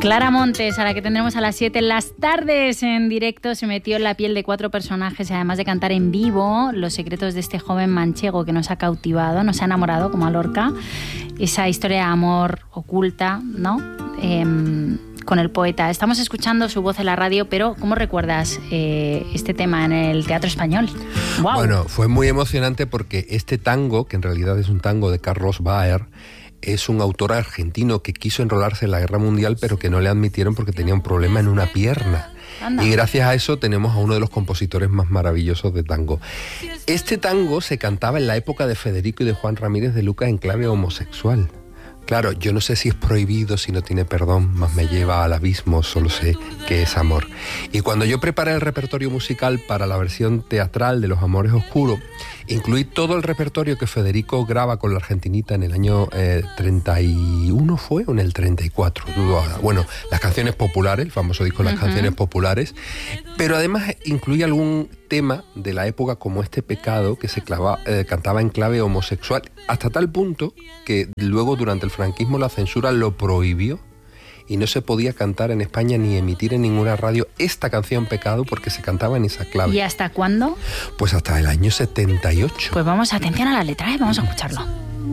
Clara Montes, a la que tendremos a las 7 en las tardes en directo, se metió en la piel de 4 personajes y además de cantar en vivo los secretos de este joven manchego que nos ha cautivado, nos ha enamorado como a Lorca, esa historia de amor oculta, ¿no? Con el poeta. Estamos escuchando su voz en la radio, pero ¿cómo recuerdas este tema en el Teatro Español? ¡Wow! Bueno, fue muy emocionante porque este tango, que en realidad es un tango de Carlos Baer, es un autor argentino que quiso enrolarse en la Guerra Mundial, pero que no le admitieron porque tenía un problema en una pierna. Anda. Y gracias a eso tenemos a uno de los compositores más maravillosos de tango. Este tango se cantaba en la época de Federico y de Juan Ramírez de Lucas en clave homosexual. Claro, yo no sé si es prohibido, si no tiene perdón, más me lleva al abismo, solo sé que es amor. Y cuando yo preparé el repertorio musical para la versión teatral de Los Amores Oscuros, incluí todo el repertorio que Federico graba con la Argentinita en el año 31, ¿fue? O en el 34, dudo ahora. Bueno, las canciones populares, el famoso disco Las Canciones Populares, pero además incluí algún tema de la época como Este Pecado, que se cantaba en clave homosexual, hasta tal punto que luego durante el franquismo la censura lo prohibió y no se podía cantar en España ni emitir en ninguna radio esta canción Pecado porque se cantaba en esa clave. ¿Y hasta cuándo? Pues hasta el año 78. Pues vamos, atención a la letra, vamos a escucharlo.